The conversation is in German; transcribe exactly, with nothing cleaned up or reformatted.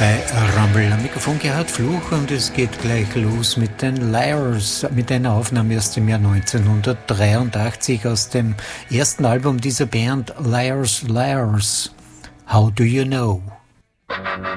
bei Rumble am Mikrofon Gerhard Fluch und es geht gleich los mit den Liars, mit einer Aufnahme aus dem Jahr neunzehnhundertdreiundachtzig aus dem ersten Album dieser Band Liars, Liars. How do you know?